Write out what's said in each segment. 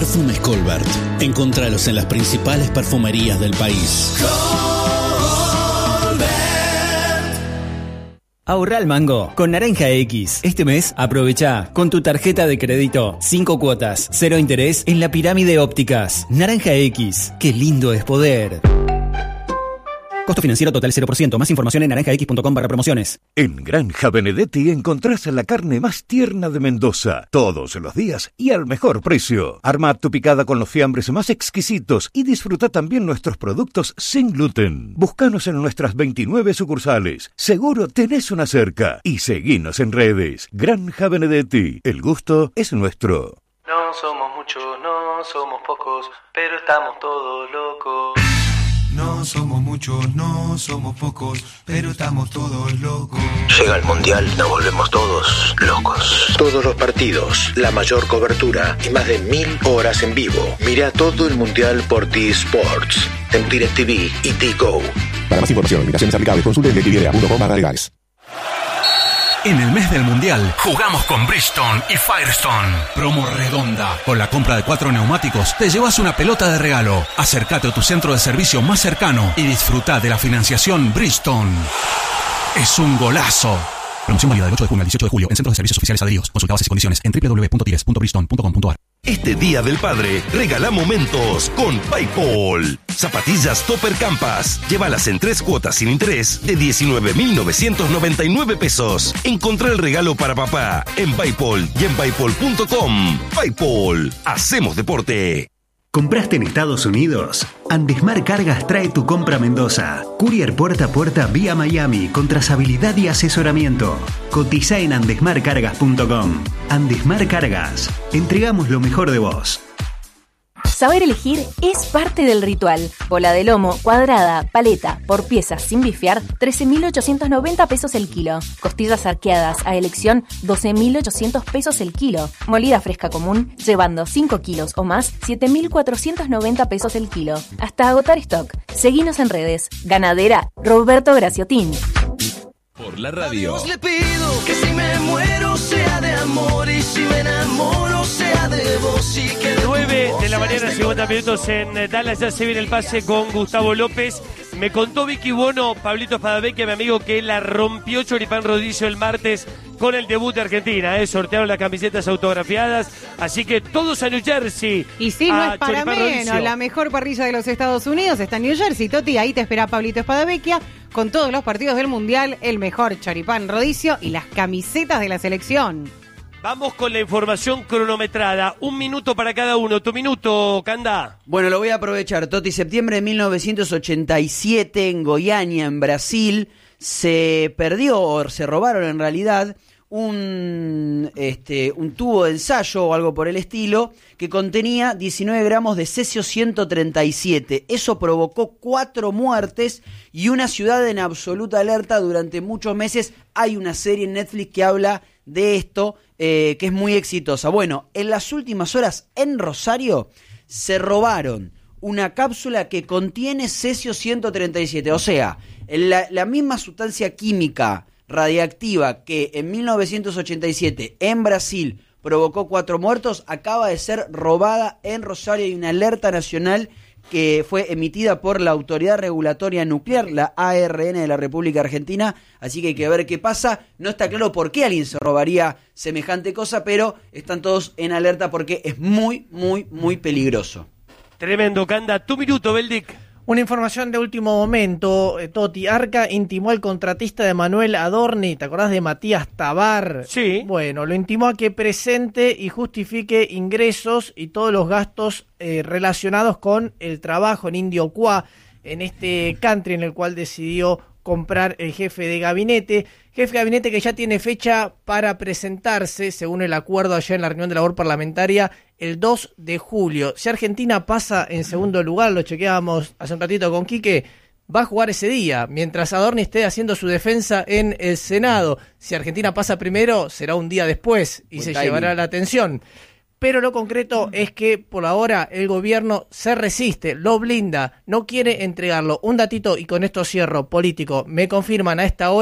Perfumes Colbert. Encontralos en las principales perfumerías del país. Ahorra al mango con Naranja X. Este mes aprovecha con tu tarjeta de crédito 5 cuotas, 0 interés en la Pirámide Ópticas. Naranja X, qué lindo es poder. Costo financiero total 0%. Más información en naranjax.com/promociones. En Granja Benedetti encontrás la carne más tierna de Mendoza, todos los días y al mejor precio. Arma tu picada con los fiambres más exquisitos y disfruta también nuestros productos sin gluten. Búscanos en nuestras 29 sucursales. Seguro tenés una cerca. Y seguinos en redes. Granja Benedetti. El gusto es nuestro. No somos muchos, no somos pocos, pero estamos todos locos. No somos muchos, no somos pocos, pero estamos todos locos. Llega el Mundial, nos volvemos todos locos. Todos los partidos, la mayor cobertura y más de 1000 horas en vivo. Mira todo el Mundial por T-Sports, en DirecTV y T-Go. Para más información, limitaciones aplicables, consulte en DirecTV.com/legales. En el mes del Mundial, jugamos con Bridgestone y Firestone. Promo redonda. Con la compra de 4 neumáticos, te llevas una pelota de regalo. Acércate a tu centro de servicio más cercano y disfruta de la financiación Bridgestone. Es un golazo. Promoción válida del 8 de junio al 18 de julio en centros de servicios oficiales adheridos. Consulta bases y condiciones en www.tires.bridgestone.com.ar. Este Día del Padre, regala momentos con PayPal. Zapatillas Topper Campas. Llévalas en 3 cuotas sin interés de 19.999 pesos. Encontrá el regalo para papá en PayPal y en paypal.com. PayPal. Hacemos deporte. ¿Compraste en Estados Unidos? Andesmar Cargas trae tu compra a Mendoza. Courier puerta a puerta vía Miami con trazabilidad y asesoramiento. Cotiza en andesmarcargas.com. Andesmar Cargas. Entregamos lo mejor de vos. Saber elegir es parte del ritual. Bola de lomo, cuadrada, paleta, por piezas sin bifear, 13.890 pesos el kilo. Costillas arqueadas a elección, 12.800 pesos el kilo. Molida fresca común, llevando 5 kilos o más, 7.490 pesos el kilo. Hasta agotar stock. Seguinos en redes. Ganadera Roberto Graciotín. Por la radio. A Dios le pido que si me muero sea de amor y si me enamoro sea de vos y que 9 de la mañana, 50 minutos en Dallas. Ya se viene el pase con Gustavo López. Me contó Vicky Bono, Pablito Espadavecchia, mi amigo, que la rompió Choripán Rodicio el martes con el debut de Argentina. Sortearon las camisetas autografiadas, así que todos a New Jersey. Y sí, no es para Choripán menos. Rodicio. La mejor parrilla de los Estados Unidos está en New Jersey, Toti. Ahí te espera Pablito Espadavecchia con todos los partidos del Mundial, el mejor Choripán Rodicio y las camisetas de la selección. Vamos con la información cronometrada. 1 minuto para cada uno. Tu minuto, Canda. Bueno, lo voy a aprovechar, Toti. Septiembre de 1987 en Goiânia, en Brasil, se perdió, o se robaron en realidad, un tubo de ensayo o algo por el estilo que contenía 19 gramos de cesio 137. Eso provocó 4 muertes y una ciudad en absoluta alerta durante muchos meses. Hay una serie en Netflix que habla de esto, que es muy exitosa. Bueno, en las últimas horas en Rosario se robaron una cápsula que contiene cesio 137, o sea, la misma sustancia química radiactiva que en 1987 en Brasil provocó 4 muertos, acaba de ser robada en Rosario. Hay una alerta nacional que fue emitida por la Autoridad Regulatoria Nuclear, la ARN de la República Argentina, así que hay que ver qué pasa. No está claro por qué alguien se robaría semejante cosa, pero están todos en alerta porque es muy, muy, muy peligroso. Tremendo, Canda. Tu minuto, Beldic. Una información de último momento, Toti. Arca intimó al contratista de Manuel Adorni, ¿te acordás de Matías Tabar? Sí. Bueno, lo intimó a que presente y justifique ingresos y todos los gastos relacionados con el trabajo en Indio Cuá, en este country en el cual decidió comprar el jefe de gabinete que ya tiene fecha para presentarse, según el acuerdo ayer en la reunión de labor parlamentaria, el 2 de julio. Si Argentina pasa en segundo lugar, lo chequeábamos hace un ratito con Quique, va a jugar ese día, mientras Adorni esté haciendo su defensa en el Senado. Si Argentina pasa primero, será un día después y se llevará la atención. Pero lo concreto es que por ahora el gobierno se resiste, lo blinda, no quiere entregarlo. Un datito, y con esto cierro, político. Me confirman a esta hora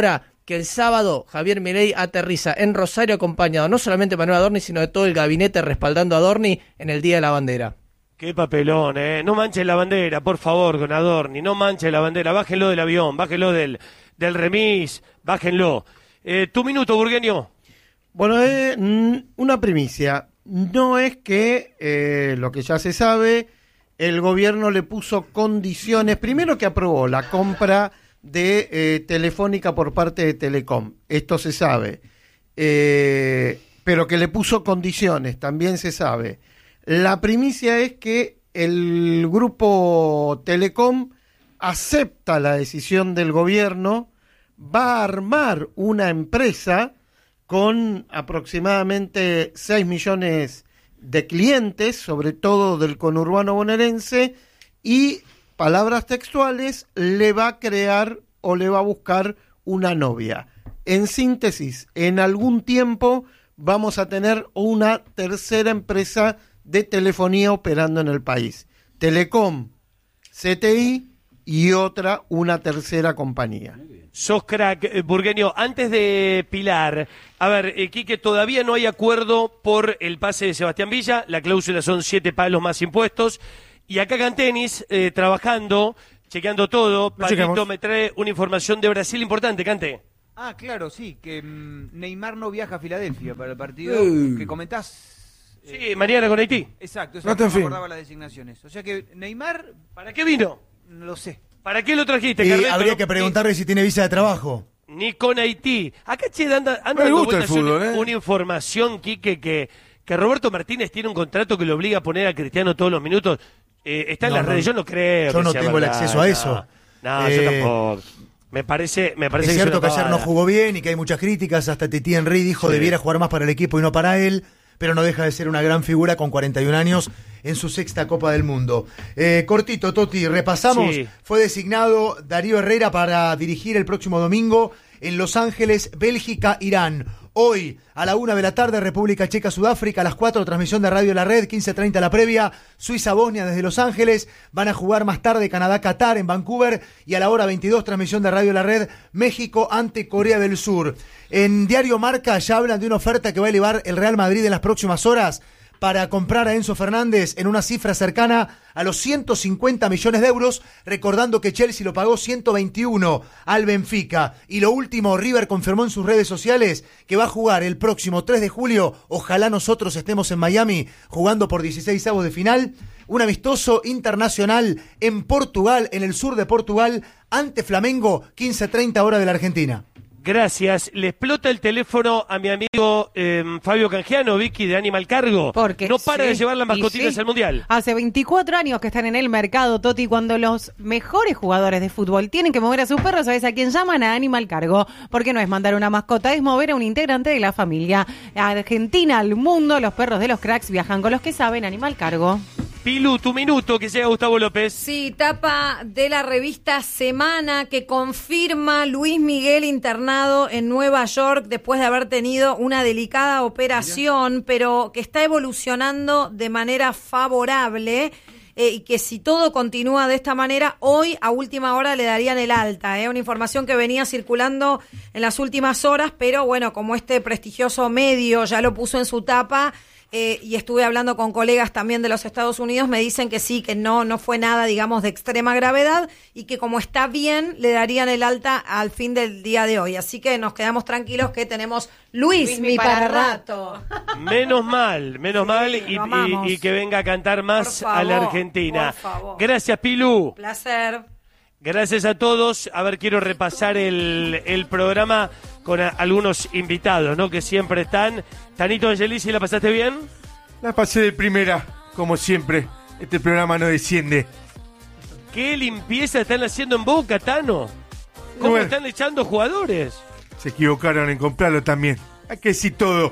que el sábado Javier Milei aterriza en Rosario acompañado no solamente de Manuel Adorni, sino de todo el gabinete respaldando a Adorni en el Día de la Bandera. Qué papelón, No manchen la bandera, por favor, con Adorni. No manchen la bandera. Bájenlo del avión, bájenlo del remis, bájenlo. Tu minuto, Burgueño. Bueno, una primicia. No es que, lo que ya se sabe, el gobierno le puso condiciones. Primero que aprobó la compra de Telefónica por parte de Telecom. Esto se sabe. Pero que le puso condiciones, también se sabe. La primicia es que el grupo Telecom acepta la decisión del gobierno, va a armar una empresa con aproximadamente 6 millones de clientes, sobre todo del conurbano bonaerense, y, palabras textuales, le va a crear o le va a buscar una novia. En síntesis, en algún tiempo vamos a tener una tercera empresa de telefonía operando en el país. Telecom, CTI y una tercera compañía. Sos crack, Burgueño. Antes de Pilar, a ver, Quique, todavía no hay acuerdo por el pase de Sebastián Villa. La cláusula son 7 palos más impuestos. Y acá Cantenis, trabajando, chequeando todo. Pablito me trae una información de Brasil importante, Cante. Ah, claro, sí, que Neymar no viaja a Filadelfia para el partido que comentás. Sí, mañana con Haití. Exacto, No te no enfín. acordaba las designaciones. O sea que Neymar... ¿Para qué vino? No lo sé. ¿Para qué lo trajiste, Y Carleto? habría que preguntarle si tiene visa de trabajo. Ni con Haití. Acá, che, anda Me dando gusta el vueltas fútbol, una información, Quique, que Roberto Martínez tiene un contrato que lo obliga a poner a Cristiano todos los minutos. Está en las redes, yo no creo. Yo que no sea tengo el verdad, acceso a eso. No, yo tampoco. Me parece Es cierto que es una ayer no pavada. jugó bien y que hay muchas críticas. Hasta Titi Henry dijo Sí. debiera jugar más para el equipo y no para él. Pero no deja de ser una gran figura con 41 años en su 6ª Copa del Mundo. Cortito, Toti, repasamos. Sí. Fue designado Darío Herrera para dirigir el próximo domingo en Los Ángeles, Bélgica, Irán. Hoy, a la 1 de la tarde, República Checa, Sudáfrica. A las 4, transmisión de Radio La Red, 15:30 la previa. Suiza, Bosnia desde Los Ángeles. Van a jugar más tarde Canadá, Qatar en Vancouver. Y a la hora 22, transmisión de Radio La Red, México ante Corea del Sur. En Diario Marca ya hablan de una oferta que va a elevar el Real Madrid en las próximas horas para comprar a Enzo Fernández en una cifra cercana a los 150 millones de euros, recordando que Chelsea lo pagó 121 al Benfica. Y lo último, River confirmó en sus redes sociales que va a jugar el próximo 3 de julio, ojalá nosotros estemos en Miami jugando por 16avos de final, un amistoso internacional en Portugal, en el sur de Portugal, ante Flamengo, 15:30 hora de la Argentina. Gracias. Le explota el teléfono a mi amigo Fabio Canjiano, Vicky, de Animal Cargo. Porque no para sí, de llevar las y mascotitas sí. al Mundial. Hace 24 años que están en el mercado, Toti, cuando los mejores jugadores de fútbol tienen que mover a sus perros, ¿sabes a quién llaman? A Animal Cargo. Porque no es mandar una mascota, es mover a un integrante de la familia. A Argentina, al mundo, los perros de los cracks viajan con los que saben. Animal Cargo. Pilu, tu minuto, que llega Gustavo López. Sí, tapa de la revista Semana que confirma Luis Miguel internado en Nueva York después de haber tenido una delicada operación, pero que está evolucionando de manera favorable. Y que si todo continúa de esta manera, hoy a última hora le darían el alta. Una información que venía circulando en las últimas horas, pero bueno, como este prestigioso medio ya lo puso en su tapa, y estuve hablando con colegas también de los Estados Unidos, me dicen que sí, que no fue nada, digamos, de extrema gravedad y que como está bien, le darían el alta al fin del día de hoy. Así que nos quedamos tranquilos que tenemos Luis mi para rato. Menos mal, y que venga a cantar más Por favor, a la Argentina. por favor. Gracias, Pilu. Placer. Gracias a todos. A ver, quiero repasar el programa con algunos invitados, ¿no? Que siempre están. Tanito Angelici, ¿la pasaste bien? La pasé de primera, como siempre. Este programa no desciende. ¿Qué limpieza están haciendo en Boca, Tano? ¿Cómo Bueno. están echando jugadores? Se equivocaron en comprarlo también. Hay que decir todo.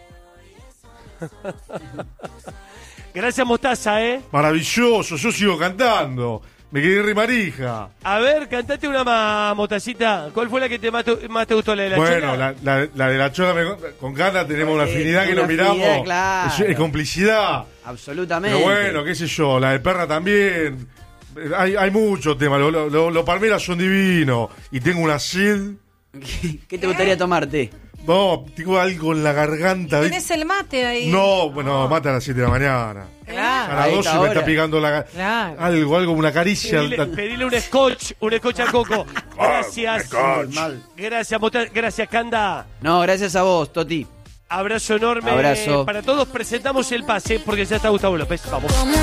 Gracias, Mostaza, Maravilloso, yo sigo cantando. Me quedé rimarija. A ver, cantate una más, Motacita. ¿Cuál fue la que más te gustó? ¿La de la Bueno, Chola? la de la Chola con Gana tenemos una afinidad que una lo miramos. afinidad, claro. Es complicidad. Absolutamente. Pero bueno, qué sé yo, la de Perra también. Hay muchos temas. Los Palmeras son divinos. Y tengo una sed. ¿Qué te gustaría tomarte? No, tengo algo en la garganta. Tenés el mate ahí. No, bueno, mata a las 7 de la mañana. Claro. A las 12 me está picando la Claro. algo, una caricia. Pedile un scotch al Coco. Gracias. Gracias, Canda. No, gracias a vos, Toti. Abrazo enorme Abrazo. para todos. Presentamos el pase porque ya está Gustavo López. Vamos.